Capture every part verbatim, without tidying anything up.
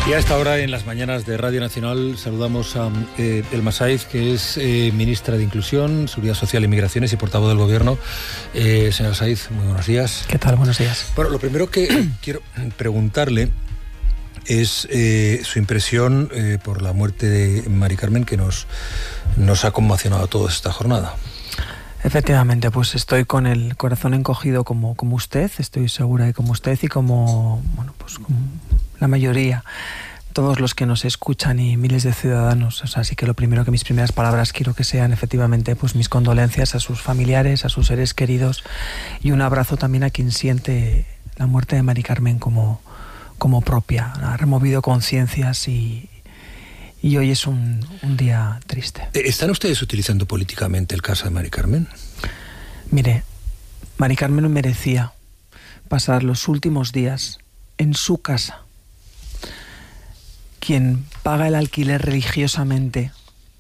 Y a esta hora, en las mañanas de Radio Nacional, saludamos a eh, Elma Saiz, que es eh, ministra de Inclusión, Seguridad Social y Migraciones y portavoz del Gobierno. Eh, señora Saiz, muy buenos días. ¿Qué tal? Buenos días. Bueno, lo primero que quiero preguntarle es eh, su impresión eh, por la muerte de Mari Carmen, que nos, nos ha conmocionado toda esta jornada. Efectivamente, pues estoy con el corazón encogido como, como usted, estoy segura de como usted y como, bueno, pues como la mayoría, todos los que nos escuchan y miles de ciudadanos. O sea, así que lo primero, que mis primeras palabras quiero que sean efectivamente pues mis condolencias a sus familiares, a sus seres queridos, y un abrazo también a quien siente la muerte de Mari Carmen como, como propia. Ha removido conciencias y Y hoy es un, un día triste. ¿Están ustedes utilizando políticamente el caso de Mari Carmen? Mire, Mari Carmen merecía pasar los últimos días en su casa. Quien paga el alquiler religiosamente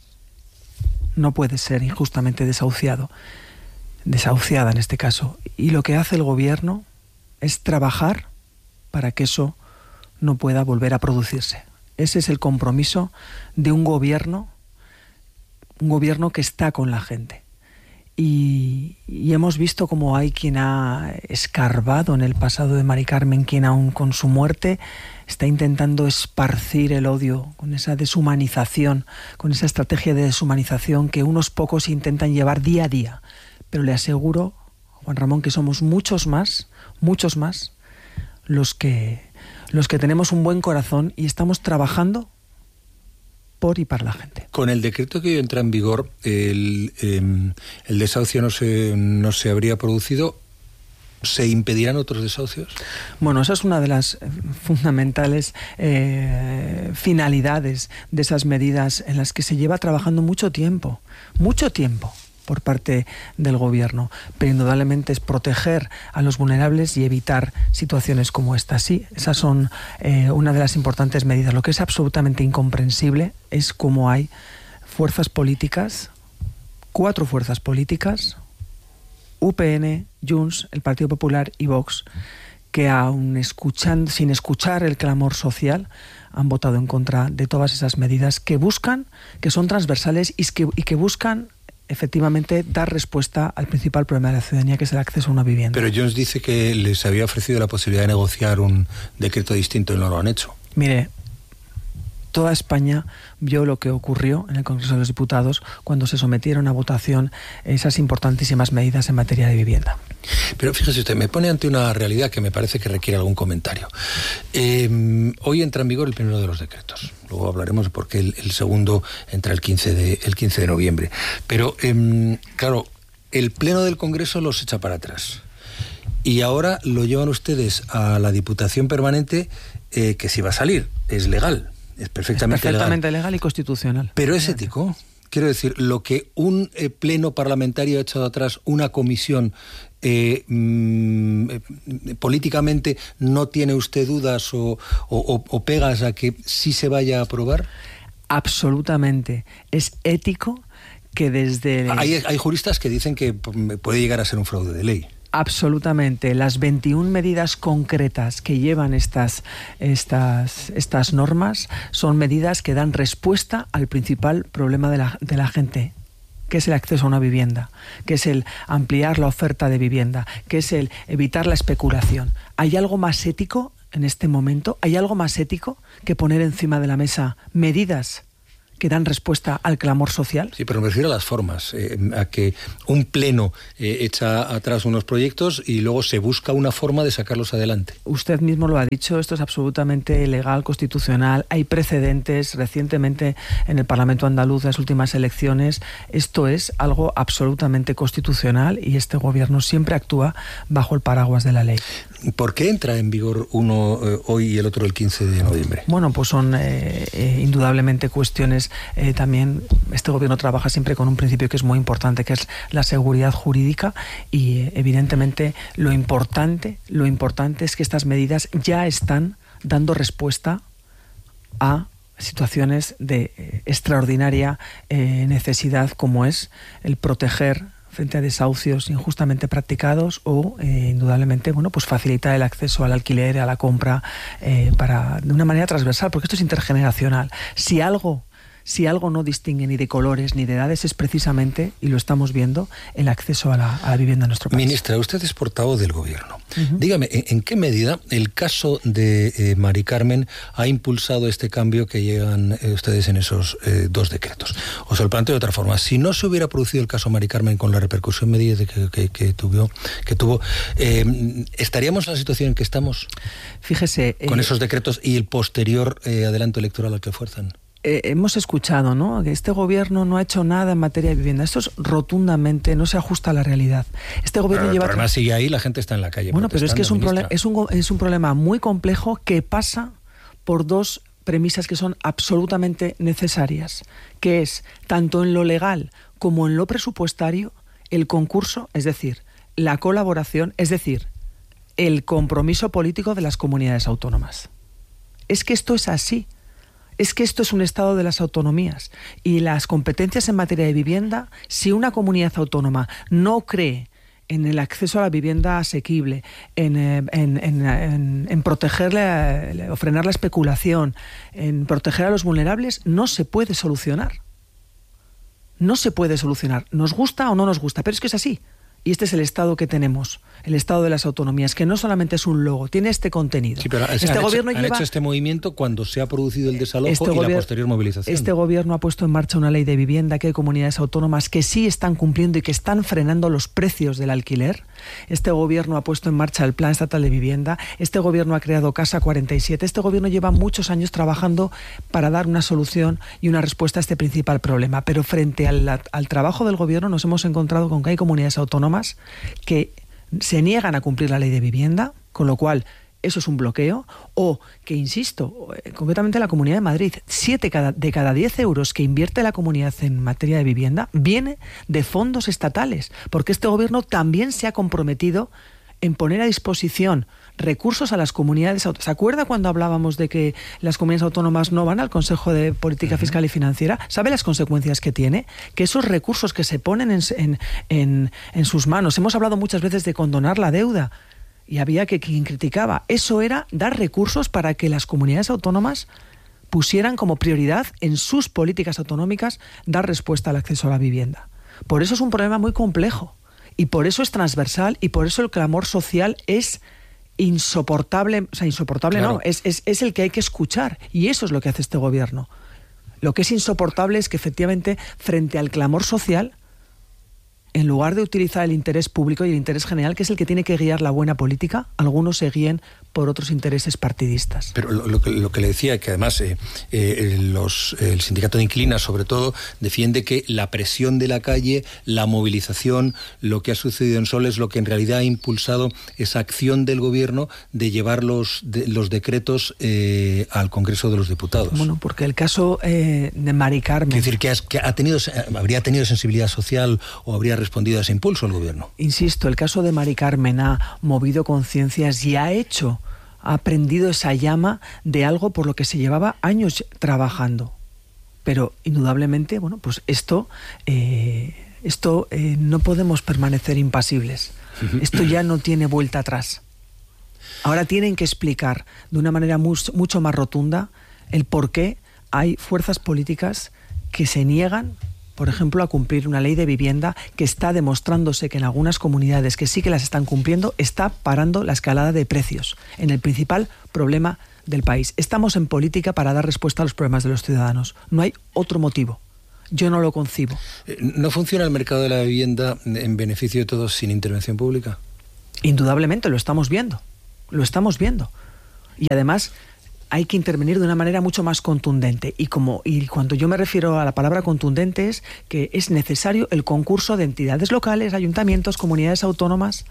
no puede ser injustamente desahuciado, desahuciada en este caso. Y lo que hace el gobierno es trabajar para que eso no pueda volver a producirse. Ese es el compromiso de un gobierno, un gobierno que está con la gente. Y, y hemos visto cómo hay quien ha escarbado en el pasado de Mari Carmen, quien aún con su muerte está intentando esparcir el odio, con esa deshumanización, con esa estrategia de deshumanización que unos pocos intentan llevar día a día. Pero le aseguro, Juan Ramón, que somos muchos más, muchos más, los que... los que tenemos un buen corazón y estamos trabajando por y para la gente. Con el decreto que hoy entra en vigor, el, eh, el desahucio no se, no se habría producido. ¿Se impedirán otros desahucios? Bueno, esa es una de las fundamentales eh, finalidades de esas medidas en las que se lleva trabajando mucho tiempo, mucho tiempo. por parte del gobierno, pero indudablemente es proteger a los vulnerables y evitar situaciones como esta. Sí, esas son eh, una de las importantes medidas. Lo que es absolutamente incomprensible es cómo hay fuerzas políticas, cuatro fuerzas políticas, U P N, Junts, el Partido Popular y Vox, que aun escuchando, sin escuchar el clamor social, han votado en contra de todas esas medidas que buscan, que son transversales y que, y que buscan efectivamente dar respuesta al principal problema de la ciudadanía, que es el acceso a una vivienda. Pero Junts dice que les había ofrecido la posibilidad de negociar un decreto distinto y no lo han hecho. Mire, toda España vio lo que ocurrió en el Congreso de los Diputados cuando se sometieron a votación esas importantísimas medidas en materia de vivienda. Pero fíjese usted, me pone ante una realidad que me parece que requiere algún comentario. Eh, hoy entra en vigor el primero de los decretos. Luego hablaremos de por qué el, el segundo entra el quince de, el quince de noviembre. Pero, eh, claro, el Pleno del Congreso los echa para atrás. Y ahora lo llevan ustedes a la Diputación Permanente, eh, que si va a salir, es legal. Es perfectamente, es perfectamente legal. legal y constitucional. Pero es ético. Quiero decir, lo que un eh, pleno parlamentario ha echado atrás, una comisión, eh, mm, eh, políticamente, ¿no tiene usted dudas o, o, o pegas a que sí se vaya a aprobar? Absolutamente. Es ético que desde... Hay, hay juristas que dicen que puede llegar a ser un fraude de ley. Absolutamente. Las veintiuna medidas concretas que llevan estas, estas, estas normas son medidas que dan respuesta al principal problema de la, de la gente, que es el acceso a una vivienda, que es el ampliar la oferta de vivienda, que es el evitar la especulación. ¿Hay algo más ético en este momento? ¿Hay algo más ético que poner encima de la mesa medidas que dan respuesta al clamor social? Sí, pero me refiero a las formas, eh, a que un pleno eh, echa atrás unos proyectos y luego se busca una forma de sacarlos adelante. Usted mismo lo ha dicho, esto es absolutamente legal, constitucional, hay precedentes recientemente en el Parlamento andaluz, en las últimas elecciones, esto es algo absolutamente constitucional y este gobierno siempre actúa bajo el paraguas de la ley. ¿Por qué entra en vigor uno eh, hoy y el otro el quince de noviembre? Bueno, pues son eh, eh, indudablemente cuestiones. Eh, también este gobierno trabaja siempre con un principio que es muy importante, que es la seguridad jurídica, y eh, evidentemente lo importante, lo importante es que estas medidas ya están dando respuesta a situaciones de eh, extraordinaria eh, necesidad, como es el proteger frente a desahucios injustamente practicados o, eh, indudablemente, bueno, pues facilitar el acceso al alquiler, a la compra, eh, para, de una manera transversal, porque esto es intergeneracional. Si algo... Si algo no distingue ni de colores ni de edades es precisamente, y lo estamos viendo, el acceso a la, a la vivienda en nuestro país. Ministra, usted es portavoz del Gobierno. Uh-huh. Dígame, ¿en, ¿en qué medida el caso de eh, Mari Carmen ha impulsado este cambio que llegan eh, ustedes en esos eh, dos decretos? O se lo planteo de otra forma. Si no se hubiera producido el caso Mari Carmen con la repercusión medida que, que, que tuvo, que tuvo eh, ¿estaríamos en la situación en que estamos? Fíjese... Con eh, esos decretos y el posterior eh, adelanto electoral al que fuerzan. Eh, hemos escuchado, ¿no?, que este gobierno no ha hecho nada en materia de vivienda. Esto es rotundamente, no se ajusta a la realidad. Este gobierno pero lleva... El problema sigue ahí, la gente está en la calle. Bueno, pero es que es un, prole- es, un, es un problema muy complejo que pasa por dos premisas que son absolutamente necesarias, que es, tanto en lo legal como en lo presupuestario, el concurso, es decir, la colaboración, es decir, el compromiso político de las comunidades autónomas. Es que esto es así. Es que esto es un estado de las autonomías y las competencias en materia de vivienda, si una comunidad autónoma no cree en el acceso a la vivienda asequible, en, en, en, en, en protegerle o frenar la especulación, en proteger a los vulnerables, no se puede solucionar. No se puede solucionar. Nos gusta o no nos gusta, pero es que es así. Y este es el estado que tenemos, el estado de las autonomías, que no solamente es un logo, tiene este contenido. Sí, pero este han, gobierno hecho, lleva, han hecho este movimiento cuando se ha producido el desalojo este y gobier- la posterior movilización. Este gobierno ha puesto en marcha una ley de vivienda, que hay comunidades autónomas que sí están cumpliendo y que están frenando los precios del alquiler. Este gobierno ha puesto en marcha el Plan Estatal de Vivienda. Este gobierno ha creado Casa cuarenta y siete. Este gobierno lleva muchos años trabajando para dar una solución y una respuesta a este principal problema. Pero frente al, al trabajo del gobierno nos hemos encontrado con que hay comunidades autónomas que se niegan a cumplir la ley de vivienda, con lo cual eso es un bloqueo, o que, insisto, concretamente la Comunidad de Madrid, siete de cada diez euros que invierte la comunidad en materia de vivienda viene de fondos estatales, porque este gobierno también se ha comprometido en poner a disposición recursos a las comunidades autónomas. ¿Se acuerda cuando hablábamos de que las comunidades autónomas no van al Consejo de Política uh-huh. Fiscal y Financiera? ¿Sabe las consecuencias que tiene? Que esos recursos que se ponen en, en, en, en sus manos, hemos hablado muchas veces de condonar la deuda, y había que quien criticaba, eso era dar recursos para que las comunidades autónomas pusieran como prioridad en sus políticas autonómicas dar respuesta al acceso a la vivienda. Por eso es un problema muy complejo, y por eso es transversal, y por eso el clamor social es insoportable, o sea, insoportable claro. no, es, es, es el que hay que escuchar, y eso es lo que hace este gobierno. Lo que es insoportable es que efectivamente, frente al clamor social, en lugar de utilizar el interés público y el interés general, que es el que tiene que guiar la buena política, algunos se guíen por otros intereses partidistas. Pero lo, lo, que, lo que le decía, que además eh, eh, los, el sindicato de inquilinas, sobre todo, defiende que la presión de la calle, la movilización, lo que ha sucedido en Sol es lo que en realidad ha impulsado esa acción del gobierno de llevar los, de, los decretos eh, al Congreso de los Diputados. Bueno, porque el caso eh, de Mari Carmen... Es decir, que, has, que ha tenido, habría tenido sensibilidad social o habría respondido a ese impulso el gobierno. Insisto, el caso de Mari Carmen ha movido conciencias y ha hecho... ha prendido esa llama de algo por lo que se llevaba años trabajando. Pero indudablemente, bueno, pues esto, eh, esto eh, no podemos permanecer impasibles. Esto ya no tiene vuelta atrás. Ahora tienen que explicar de una manera muy, mucho más rotunda el por qué hay fuerzas políticas que se niegan, por ejemplo, a cumplir una ley de vivienda que está demostrándose que en algunas comunidades que sí que las están cumpliendo, está parando la escalada de precios en el principal problema del país. Estamos en política para dar respuesta a los problemas de los ciudadanos. No hay otro motivo. Yo no lo concibo. ¿No funciona el mercado de la vivienda en beneficio de todos sin intervención pública? Indudablemente, lo estamos viendo. Lo estamos viendo. Y además... hay que intervenir de una manera mucho más contundente. Y como y cuando yo me refiero a la palabra contundente es que es necesario el concurso de entidades locales, ayuntamientos, comunidades autónomas,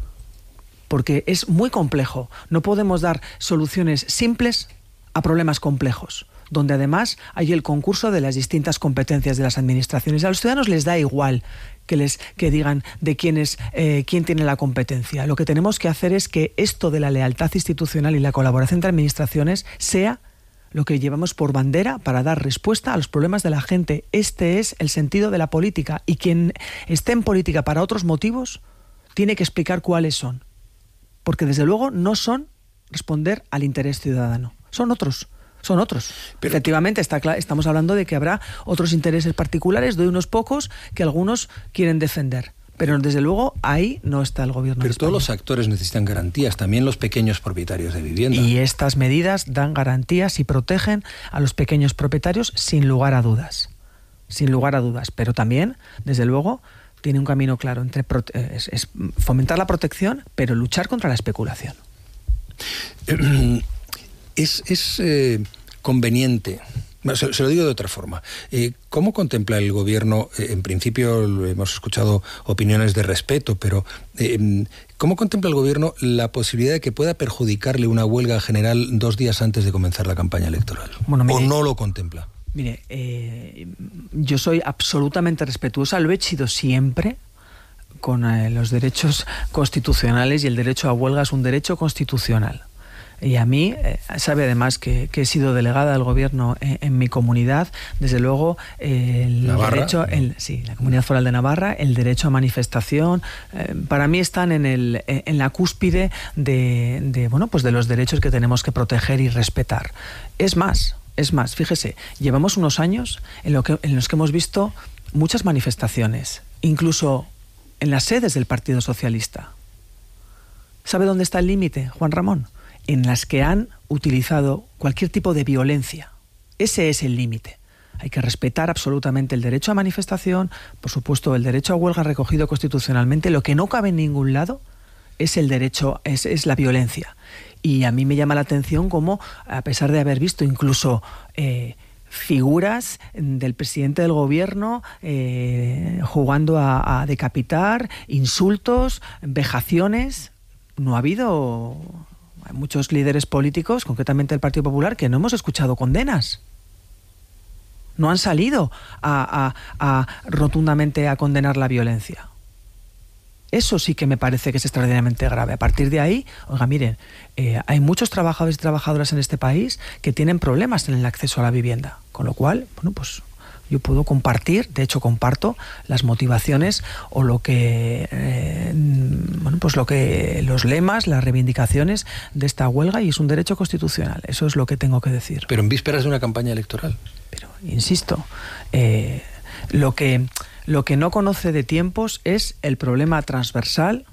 porque es muy complejo. No podemos dar soluciones simples a problemas complejos, donde además hay el concurso de las distintas competencias de las administraciones. A los ciudadanos les da igual que les que digan de quién es eh, quién tiene la competencia. Lo que tenemos que hacer es que esto de la lealtad institucional y la colaboración entre administraciones sea lo que llevamos por bandera para dar respuesta a los problemas de la gente. Este es el sentido de la política, y quien esté en política para otros motivos tiene que explicar cuáles son, porque desde luego no son responder al interés ciudadano, son otros. Son otros. Pero efectivamente, está claro, estamos hablando de que habrá otros intereses particulares de unos pocos que algunos quieren defender. Pero desde luego ahí no está el gobierno. Pero todos los actores necesitan garantías, también los pequeños propietarios de vivienda. Y estas medidas dan garantías y protegen a los pequeños propietarios sin lugar a dudas. Sin lugar a dudas. Pero también, desde luego, tiene un camino claro entre es, es fomentar la protección, pero luchar contra la especulación. Es, es eh, conveniente, se, se lo digo de otra forma, eh, ¿cómo contempla el gobierno, eh, en principio hemos escuchado opiniones de respeto, pero eh, ¿cómo contempla el gobierno la posibilidad de que pueda perjudicarle una huelga general dos días antes de comenzar la campaña electoral? Bueno, mire, ¿o no lo contempla? Mire, eh, yo soy absolutamente respetuosa, lo he sido siempre, con eh, los derechos constitucionales, y el derecho a huelga es un derecho constitucional. Y a mí, eh, sabe además que, que he sido delegada del gobierno en, en mi comunidad, desde luego eh, el Navarra, derecho, el, sí, la Comunidad Foral de Navarra, el derecho a manifestación, eh, para mí están en el en la cúspide de, de bueno pues de los derechos que tenemos que proteger y respetar. Es más, es más, fíjese, llevamos unos años en, lo que, en los que hemos visto muchas manifestaciones, incluso en las sedes del Partido Socialista. ¿Sabe dónde está el límite, Juan Ramón? En las que han utilizado cualquier tipo de violencia. Ese es el límite. Hay que respetar absolutamente el derecho a manifestación, por supuesto el derecho a huelga recogido constitucionalmente. Lo que no cabe en ningún lado es el derecho, es, es la violencia. Y a mí me llama la atención cómo, a pesar de haber visto incluso eh, figuras del presidente del gobierno eh, jugando a, a decapitar, insultos, vejaciones, no ha habido... Hay muchos líderes políticos, concretamente el Partido Popular, que no hemos escuchado condenas. No han salido a, a, a rotundamente a condenar la violencia. Eso sí que me parece que es extraordinariamente grave. A partir de ahí, oiga, miren, eh, hay muchos trabajadores y trabajadoras en este país que tienen problemas en el acceso a la vivienda. Con lo cual, bueno, pues yo puedo compartir, de hecho comparto las motivaciones o lo que, eh, bueno, pues lo que los lemas, las reivindicaciones de esta huelga, y es un derecho constitucional. Eso es lo que tengo que decir. Pero en vísperas de una campaña electoral. Pero insisto, eh, lo que lo que no conoce de tiempos es el problema transversal,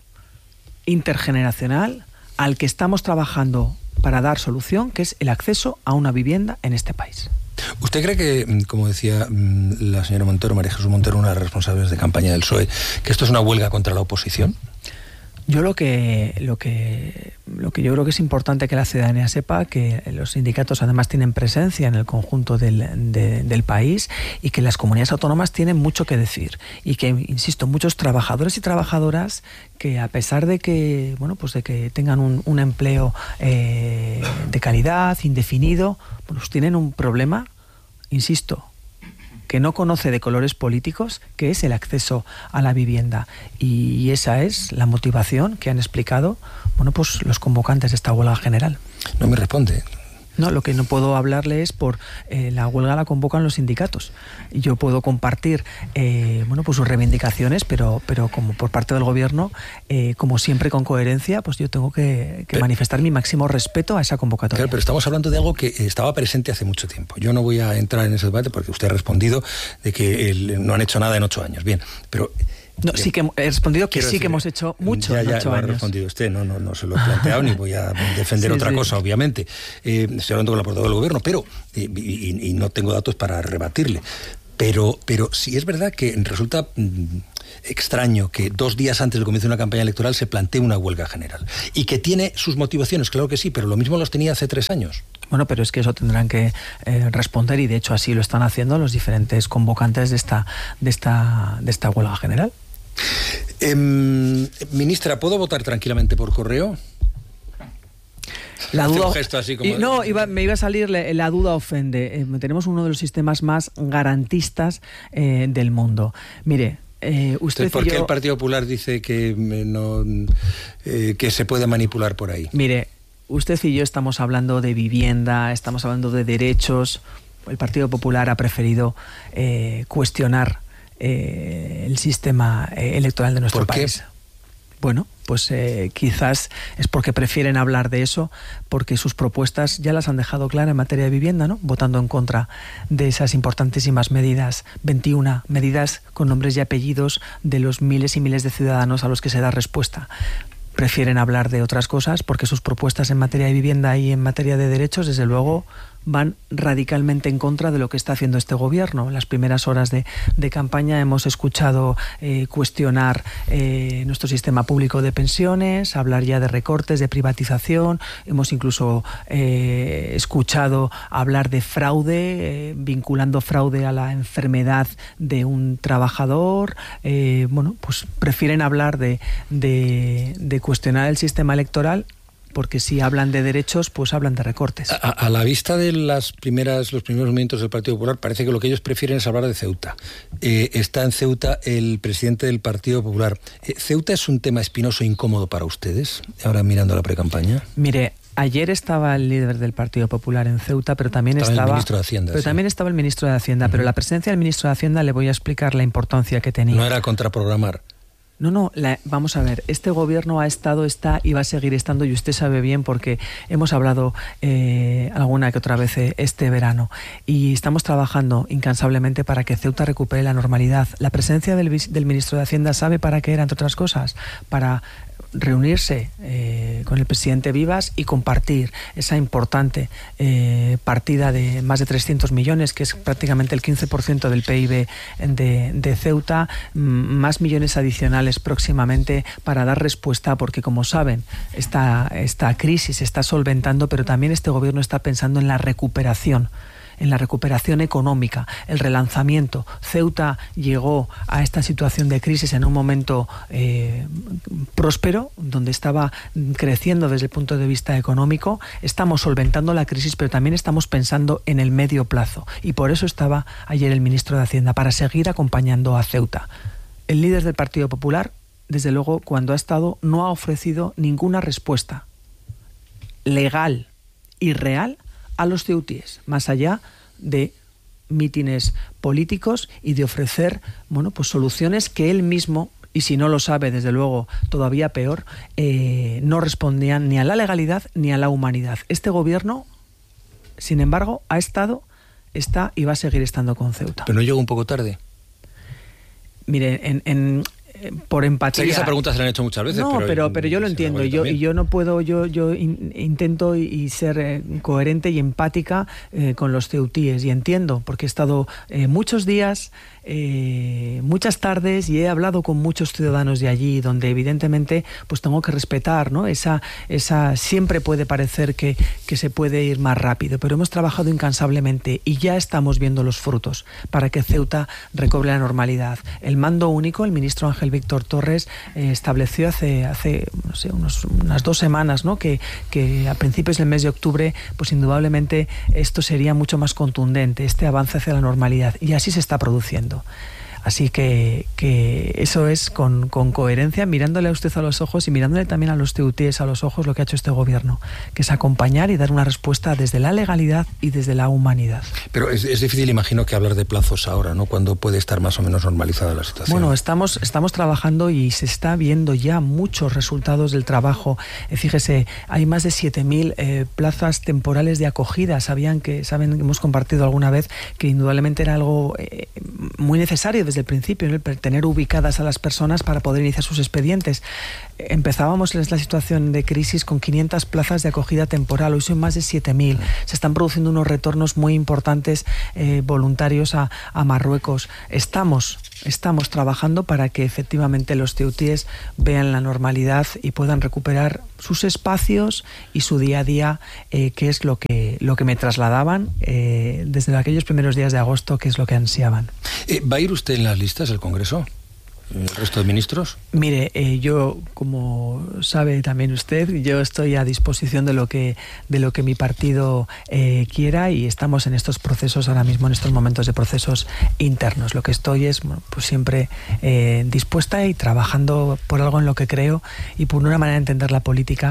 intergeneracional, al que estamos trabajando para dar solución, que es el acceso a una vivienda en este país. ¿Usted cree que, como decía la señora Montero, María Jesús Montero, una de las responsables de campaña del P S O E, que esto es una huelga contra la oposición? Yo lo que, lo que, lo que yo creo que es importante que la ciudadanía sepa, que los sindicatos además tienen presencia en el conjunto del, de, del país, y que las comunidades autónomas tienen mucho que decir, y que, insisto, muchos trabajadores y trabajadoras que, a pesar de que, bueno, pues de que tengan un, un empleo eh, de calidad, indefinido, pues tienen un problema, insisto, que no conoce de colores políticos, que es el acceso a la vivienda. Y esa es la motivación que han explicado, bueno, pues los convocantes de esta huelga general. No me responde. No, lo que no puedo hablarle es por eh, la huelga la convocan los sindicatos. Yo puedo compartir eh, bueno, pues sus reivindicaciones, pero, pero como por parte del gobierno, eh, como siempre con coherencia, pues yo tengo que, que pero, manifestar mi máximo respeto a esa convocatoria. Claro, pero estamos hablando de algo que estaba presente hace mucho tiempo. Yo no voy a entrar en ese debate porque usted ha respondido de que el, no han hecho nada en ocho años. Bien, pero... No, sí que he respondido que sí decir, que hemos hecho mucho ya, en ya, ocho ya años. Ha respondido usted, no, no, no se lo he planteado ni voy a defender sí, otra sí. cosa, obviamente. Eh, estoy hablando con la portavoz del gobierno, pero eh, y, y no tengo datos para rebatirle. Pero, pero sí es verdad que resulta mm, extraño que dos días antes del comienzo de una campaña electoral se plantee una huelga general. Y que tiene sus motivaciones, claro que sí, pero lo mismo los tenía hace tres años. Bueno, pero es que eso tendrán que eh, responder, y de hecho así lo están haciendo los diferentes convocantes de esta, de esta, de esta huelga general. Eh, ministra, ¿puedo votar tranquilamente por correo? La duda, un gesto así como... No, iba, me iba a salir la, la duda ofende. Eh, tenemos uno de los sistemas más garantistas eh, del mundo. Mire, eh, usted Entonces, ¿por qué yo... el Partido Popular dice que, no, eh, que se puede manipular por ahí? Mire, usted y yo estamos hablando de vivienda, estamos hablando de derechos. El Partido Popular ha preferido eh, cuestionar eh, el sistema eh, electoral de nuestro ¿Por qué? país. Bueno, pues eh, quizás es porque prefieren hablar de eso, porque sus propuestas ya las han dejado claras en materia de vivienda, ¿no? Votando en contra de esas importantísimas medidas, veintiuna medidas con nombres y apellidos de los miles y miles de ciudadanos a los que se da respuesta. Prefieren hablar de otras cosas porque sus propuestas en materia de vivienda y en materia de derechos, desde luego, van radicalmente en contra de lo que está haciendo este gobierno. En las primeras horas de, de campaña hemos escuchado eh, cuestionar eh, nuestro sistema público de pensiones, hablar ya de recortes, de privatización. Hemos incluso eh, escuchado hablar de fraude, eh, vinculando fraude a la enfermedad de un trabajador. Eh, bueno, pues prefieren hablar de, de, de cuestionar el sistema electoral, porque si hablan de derechos, pues hablan de recortes. A, a la vista de las primeras, los primeros movimientos del Partido Popular, parece que lo que ellos prefieren es hablar de Ceuta. Eh, está en Ceuta el presidente del Partido Popular. Eh, ¿Ceuta es un tema espinoso e incómodo para ustedes, ahora mirando la precampaña? Mire, ayer estaba el líder del Partido Popular en Ceuta, pero también estaba, estaba el ministro de Hacienda. Pero sí. también estaba el ministro de Hacienda, uh-huh. Pero la presencia del ministro de Hacienda le voy a explicar la importancia que tenía. No era contraprogramar. No, no, la, vamos a ver, este gobierno ha estado, está y va a seguir estando, y usted sabe bien porque hemos hablado eh, alguna que otra vez este verano, y estamos trabajando incansablemente para que Ceuta recupere la normalidad. La presencia del, del ministro de Hacienda, ¿sabe para qué era, entre otras cosas? Para reunirse eh, con el presidente Vivas y compartir esa importante eh, partida de más de trescientos millones, que es prácticamente el quince por ciento del P I B de, de Ceuta, más millones adicionales próximamente para dar respuesta, porque como saben, esta, esta crisis se está solventando, pero también este gobierno está pensando en la recuperación en la recuperación económica, el relanzamiento. Ceuta llegó a esta situación de crisis en un momento eh, próspero, donde estaba creciendo desde el punto de vista económico. Estamos solventando la crisis, pero también estamos pensando en el medio plazo. Y por eso estaba ayer el ministro de Hacienda, para seguir acompañando a Ceuta. El líder del Partido Popular, desde luego, cuando ha estado, no ha ofrecido ninguna respuesta legal y real a los ceutíes, más allá de mítines políticos y de ofrecer, bueno, pues soluciones que él mismo, y si no lo sabe, desde luego, todavía peor, eh, no respondían ni a la legalidad ni a la humanidad. Este gobierno, sin embargo, ha estado, está y va a seguir estando con Ceuta. ¿Pero no llegó un poco tarde? Mire, en... en por empatía. Sé que esa pregunta se la han hecho muchas veces. No, pero, pero, pero yo lo entiendo, y yo, y yo no puedo, yo, yo in, intento y, y ser eh, coherente y empática eh, con los ceutíes, y entiendo, porque he estado eh, muchos días, eh, muchas tardes, y he hablado con muchos ciudadanos de allí, donde evidentemente pues tengo que respetar, ¿no? Esa, esa siempre puede parecer que, que se puede ir más rápido, pero hemos trabajado incansablemente y ya estamos viendo los frutos para que Ceuta recobre la normalidad. El mando único, el ministro Ángel Víctor Torres eh, estableció hace, hace no sé, unos, unas dos semanas, ¿no? que, que a principios del mes de octubre, pues indudablemente esto sería mucho más contundente, este avance hacia la normalidad, y así se está produciendo. Así que, que eso es con, con coherencia, mirándole a usted a los ojos y mirándole también a los ceutíes a los ojos, lo que ha hecho este gobierno, que es acompañar y dar una respuesta desde la legalidad y desde la humanidad. Pero es, es difícil, imagino, que hablar de plazos ahora, ¿no? Cuando puede estar más o menos normalizada la situación. Bueno, estamos, estamos trabajando y se está viendo ya muchos resultados del trabajo. Eh, fíjese, hay más de siete mil eh, plazas temporales de acogida. Sabían que, saben, hemos compartido alguna vez que indudablemente era algo eh, muy necesario desde el principio, ¿no? El tener ubicadas a las personas para poder iniciar sus expedientes. Empezábamos en la situación de crisis con quinientas plazas de acogida temporal, hoy son más de siete mil. Se están produciendo unos retornos muy importantes eh, voluntarios a, a Marruecos. Estamos, estamos trabajando para que efectivamente los ceutíes vean la normalidad y puedan recuperar sus espacios y su día a día, eh, que es lo que, lo que me trasladaban eh, desde aquellos primeros días de agosto, que es lo que ansiaban. Eh, ¿Va a ir usted en las listas del Congreso? ¿El resto de ministros? Mire, eh, yo, como sabe también usted, yo estoy a disposición de lo que de lo que mi partido eh, quiera, y estamos en estos procesos ahora mismo, en estos momentos de procesos internos. Lo que estoy es, bueno, pues siempre eh, dispuesta y trabajando por algo en lo que creo y por una manera de entender la política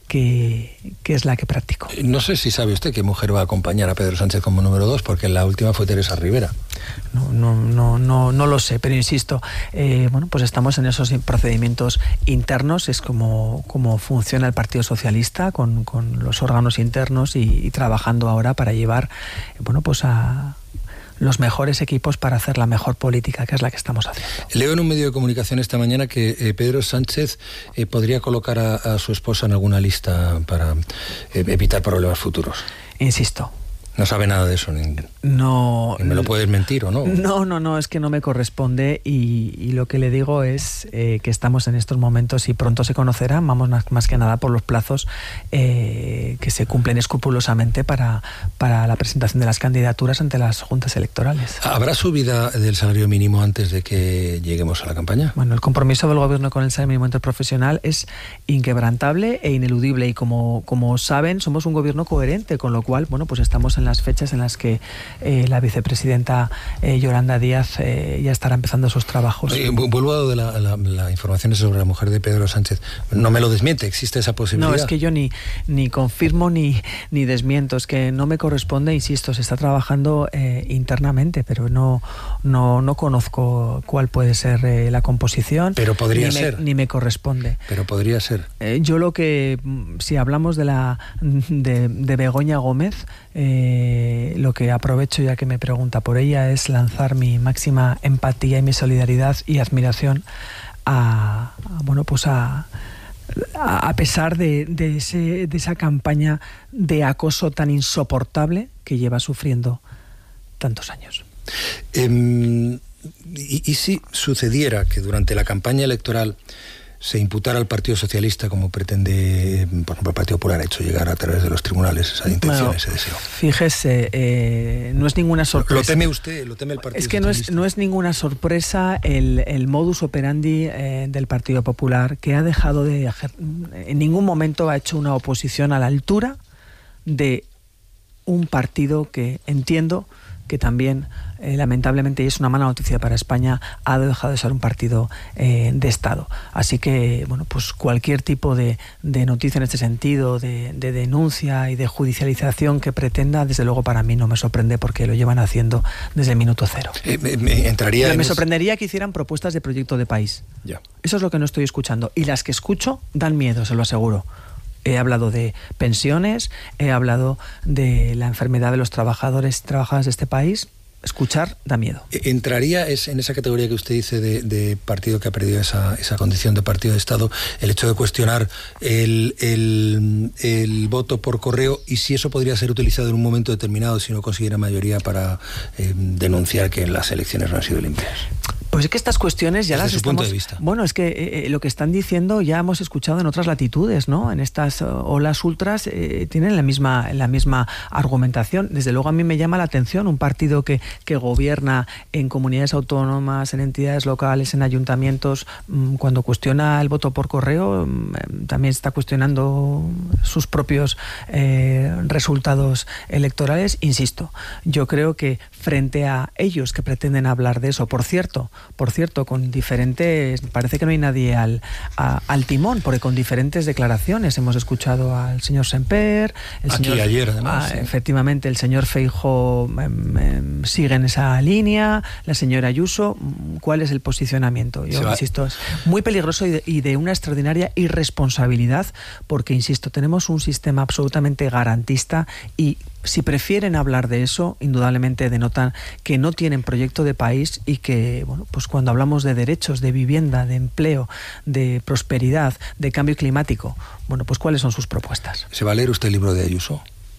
que, que es la que practico. No sé si sabe usted qué mujer va a acompañar a Pedro Sánchez como número dos, porque la última fue Teresa Rivera. No, no, no, no, no lo sé, pero insisto, eh, bueno, pues estamos en esos procedimientos internos, es como, como funciona el Partido Socialista con, con los órganos internos y, y trabajando ahora para llevar, bueno, pues a los mejores equipos para hacer la mejor política, que es la que estamos haciendo. Leo en un medio de comunicación esta mañana que eh, Pedro Sánchez eh, podría colocar a, a su esposa en alguna lista para eh, evitar problemas futuros. Insisto. No sabe nada de eso, ni, no, ni me lo puedes mentir o no. No, no, no, es que no me corresponde y, y lo que le digo es eh, que estamos en estos momentos y pronto se conocerá, vamos más, más que nada por los plazos eh, que se cumplen escrupulosamente para, para la presentación de las candidaturas ante las juntas electorales. ¿Habrá subida del salario mínimo antes de que lleguemos a la campaña? Bueno, el compromiso del gobierno con el salario mínimo interprofesional es inquebrantable e ineludible y como, como saben, somos un gobierno coherente, con lo cual, bueno, pues estamos en las fechas en las que eh, la vicepresidenta eh, Yolanda Díaz eh, ya estará empezando sus trabajos. Eh, vuelvo a lo de la, la, la información sobre la mujer de Pedro Sánchez. No me lo desmiente, ¿existe esa posibilidad? No, es que yo ni, ni confirmo ni, ni desmiento, es que no me corresponde, insisto, se está trabajando eh, internamente, pero no, no, no conozco cuál puede ser eh, la composición. Pero podría ni ser. Me, ni me corresponde. Pero podría ser. Eh, yo lo que, si hablamos de la de, de Begoña Gómez, eh, lo que aprovecho ya que me pregunta por ella es lanzar mi máxima empatía y mi solidaridad y admiración a, a bueno, pues a a pesar de, de, ese, de esa campaña de acoso tan insoportable que lleva sufriendo tantos años. Eh, y, y si sucediera que durante la campaña electoral se imputara al Partido Socialista, como pretende, por ejemplo, el Partido Popular ha hecho llegar a través de los tribunales esa intención, bueno, ese deseo? Fíjese, eh, no es ninguna sorpresa. ¿Lo teme usted? ¿Lo teme el Partido Es que Socialista? no es, no es ninguna sorpresa el, el modus operandi eh, del Partido Popular, que ha dejado de... En ningún momento ha hecho una oposición a la altura de un partido que entiendo que también, eh, lamentablemente, y es una mala noticia para España, ha dejado de ser un partido eh, de Estado. Así que, bueno, pues cualquier tipo de, de noticia en este sentido, de, de denuncia y de judicialización que pretenda, desde luego para mí no me sorprende porque lo llevan haciendo desde el minuto cero. Eh, me, me entraría Pero me es... sorprendería que hicieran propuestas de proyecto de país. Ya. Eso es lo que no estoy escuchando. Y las que escucho dan miedo, se lo aseguro. He hablado de pensiones, he hablado de la enfermedad de los trabajadores y trabajadoras de este país. Escuchar da miedo. ¿Entraría es en esa categoría que usted dice de, de partido que ha perdido esa, esa condición de partido de Estado el hecho de cuestionar el, el, el voto por correo y si eso podría ser utilizado en un momento determinado si no consiguiera mayoría para eh, denunciar que las elecciones no han sido limpias? Pues es que estas cuestiones ya Desde las su estamos... punto de vista. Bueno, es que eh, lo que están diciendo ya hemos escuchado en otras latitudes, ¿no? En estas uh, olas ultras eh, tienen la misma, la misma argumentación. Desde luego a mí me llama la atención un partido que, que gobierna en comunidades autónomas, en entidades locales, en ayuntamientos, mmm, cuando cuestiona el voto por correo, mmm, también está cuestionando sus propios eh, resultados electorales. Insisto, yo creo que frente a ellos que pretenden hablar de eso, por cierto, Por cierto, con diferentes... Parece que no hay nadie al, a, al timón, porque con diferentes declaraciones hemos escuchado al señor Semper... El Aquí señor, ayer, además. Ah, sí. Efectivamente, el señor Feijóo eh, eh, sigue en esa línea, la señora Ayuso. ¿Cuál es el posicionamiento? Yo insisto, es muy peligroso y de, y de una extraordinaria irresponsabilidad, porque, insisto, tenemos un sistema absolutamente garantista y... Si prefieren hablar de eso, indudablemente denotan que no tienen proyecto de país y que, bueno, pues cuando hablamos de derechos, de vivienda, de empleo, de prosperidad, de cambio climático, bueno, pues ¿cuáles son sus propuestas? ¿Se va a leer usted el libro de Ayuso?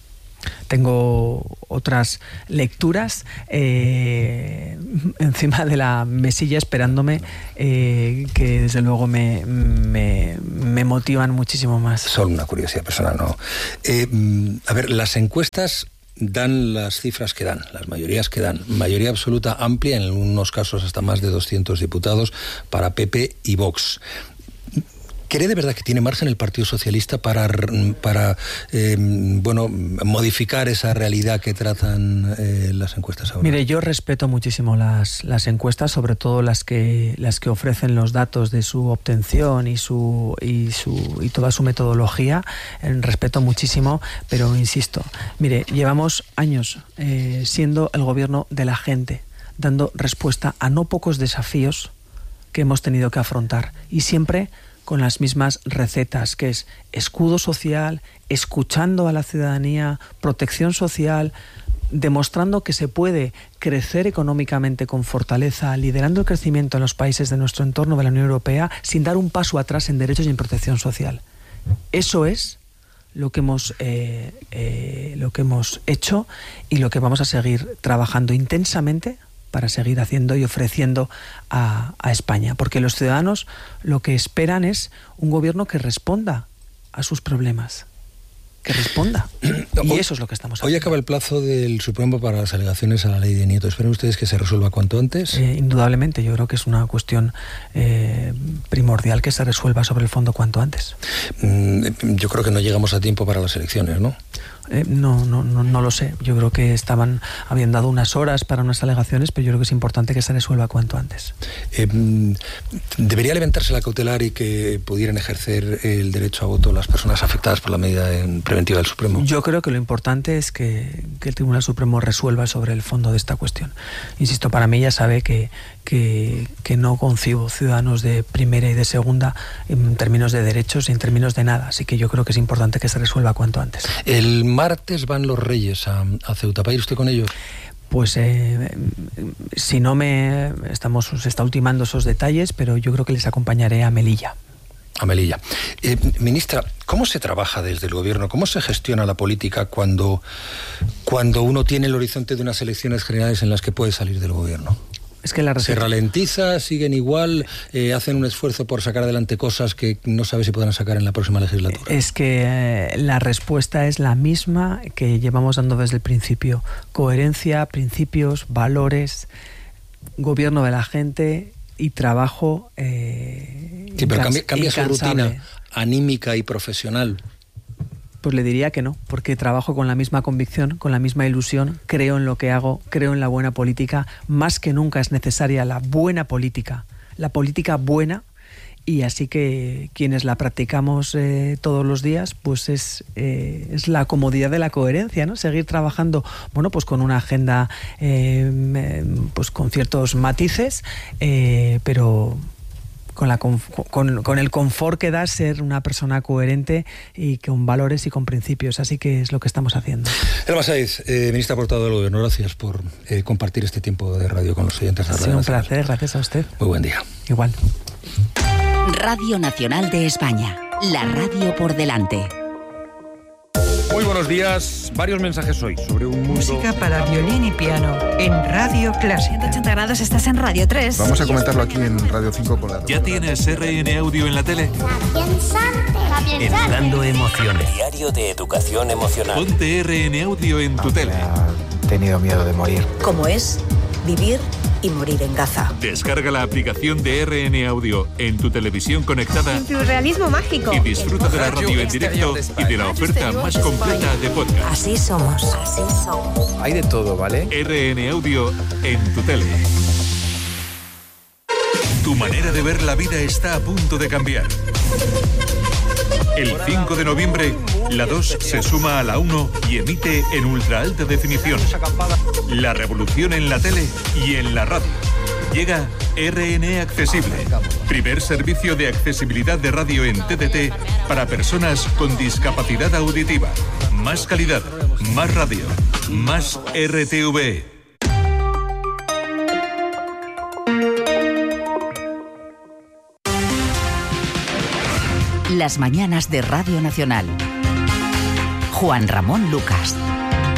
Tengo otras lecturas eh, encima de la mesilla esperándome eh, que desde luego me, me, me motivan muchísimo más. Solo una curiosidad personal, ¿no? Eh, a ver, las encuestas dan las cifras que dan, las mayorías que dan. Mayoría absoluta amplia, en algunos casos hasta más de doscientos diputados para P P y Vox. ¿Cree de verdad que tiene margen el Partido Socialista para, para eh, bueno, modificar esa realidad que tratan eh, las encuestas ahora? Mire, yo respeto muchísimo las, las encuestas, sobre todo las que, las que ofrecen los datos de su obtención y, su, y, su, y toda su metodología. Eh, respeto muchísimo, pero insisto, mire, llevamos años eh, siendo el gobierno de la gente, dando respuesta a no pocos desafíos que hemos tenido que afrontar, y siempre con las mismas recetas, que es escudo social, escuchando a la ciudadanía, protección social, demostrando que se puede crecer económicamente con fortaleza, liderando el crecimiento en los países de nuestro entorno de la Unión Europea, sin dar un paso atrás en derechos y en protección social. Eso es lo que hemos eh, eh, lo que hemos hecho y lo que vamos a seguir trabajando intensamente para seguir haciendo y ofreciendo a, a España, porque los ciudadanos lo que esperan es un gobierno que responda a sus problemas, que responda. Y hoy, eso es lo que estamos haciendo. Hoy acaba el plazo del Supremo para las alegaciones a la ley de Nieto. ¿Esperan ustedes que se resuelva cuanto antes? Eh, indudablemente, yo creo que es una cuestión eh, primordial que se resuelva sobre el fondo cuanto antes. Mm, yo creo que no llegamos a tiempo para las elecciones, ¿no? Eh, no, no, no, no lo sé. Yo creo que estaban, habían dado unas horas para unas alegaciones, pero yo creo que es importante que se resuelva cuanto antes. Eh, ¿Debería levantarse la cautelar y que pudieran ejercer el derecho a voto las personas afectadas por la medida preventiva del Supremo? Yo creo que lo importante es que, que el Tribunal Supremo resuelva sobre el fondo de esta cuestión. Insisto, para mí ya sabe que, que, que no concibo ciudadanos de primera y de segunda en términos de derechos y en términos de nada. Así que yo creo que es importante que se resuelva cuanto antes. El martes van los Reyes a, a Ceuta. ¿Va a ir usted con ellos? Pues eh, si no me... estamos se está ultimando esos detalles, pero yo creo que les acompañaré a Melilla. A Melilla. Eh, ministra, ¿cómo se trabaja desde el gobierno? ¿Cómo se gestiona la política cuando, cuando uno tiene el horizonte de unas elecciones generales en las que puede salir del gobierno? Es que la ¿Se ralentiza? ¿Siguen igual? Eh, ¿Hacen un esfuerzo por sacar adelante cosas que no sabe si podrán sacar en la próxima legislatura? Es que eh, la respuesta es la misma que llevamos dando desde el principio. Coherencia, principios, valores, gobierno de la gente y trabajo eh, Sí, pero incans- cambia, cambia su incansable. rutina anímica y profesional. Pues le diría que no, porque trabajo con la misma convicción, con la misma ilusión, creo en lo que hago, creo en la buena política. Más que nunca es necesaria la buena política, la política buena, y así que quienes la practicamos eh, todos los días, pues es, eh, es la comodidad de la coherencia, ¿no? Seguir trabajando, bueno, pues con una agenda, eh, pues con ciertos matices, eh, pero Con, la, con, con el confort que da ser una persona coherente y con valores y con principios. Así que es lo que estamos haciendo. Elma Saiz, eh, ministra portavoz del Gobierno, gracias por eh, compartir este tiempo de radio con los oyentes de Ha Radio sido un Nacional. placer, gracias a usted. Muy buen día. Igual. Radio Nacional de España, la radio por delante. Muy buenos días. Varios mensajes hoy sobre un mundo... Música para violín y piano en Radio Clásica. ciento ochenta grados, estás en Radio tres. Vamos a comentarlo aquí en Radio cinco con la... ¿Ya tienes R N Audio en la tele? Educando emociones. Diario de Educación Emocional. Ponte R N Audio en tu tele. He tenido miedo de morir. Como es vivir y morir en Gaza. Descarga la aplicación de R N Audio en tu televisión conectada Surrealismo mágico. y disfruta de la radio en directo y de la oferta más completa de podcast. Así somos, así somos. Hay de todo, ¿vale? R N Audio en tu tele. Tu manera de ver la vida está a punto de cambiar. El cinco de noviembre, la dos se suma a la uno y emite en ultra alta definición. La revolución en la tele y en la radio. Llega R N Accesible, primer servicio de accesibilidad de radio en T D T para personas con discapacidad auditiva. Más calidad, más radio, más R T V E. Las mañanas de Radio Nacional. Juan Ramón Lucas.